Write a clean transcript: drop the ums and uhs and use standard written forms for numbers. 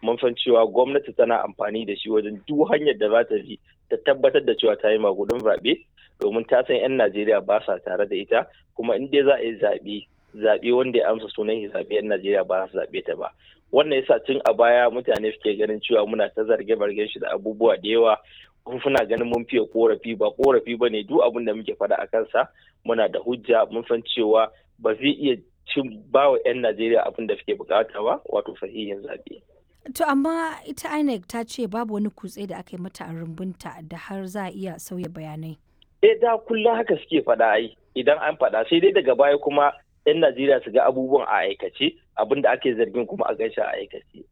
mun san cewa gwamnati tana amfani da shi wajen duk hanyar da za ta bi ta tabbatar da cewa ta yi magudin zaɓe, domin ta san 'yan Najeriya ba sa tare da ita, kuma in dai za a yi zaɓe wanda ya amsa sunan shi zaɓe 'yan Najeriya ba su zaɓe ta ba. Wannan yasa tun a baya mutane suke ganin cewa muna ta zarge-zargen shi da abubuwa da yawa, kuma suna ganin mun fiye korafi, ba korafi ba ne, duk abin da muke faɗa a kansa muna da hujja, mun san cewa ba zai iya ba wa 'yan Najeriya abin da suke bukata ba, wato sahihin zaɓe. To amma ita INEC ta ce babu wani kutse da aka yi mata a rumbunta da har za a iya sauya bayanai. Da kullum haka suke faɗa ai, idan an faɗa sai dai daga baya kuma 'yan Najeriya su ga abubuwan a aikace, abin da ake zargin kuma a gaishe a aikace.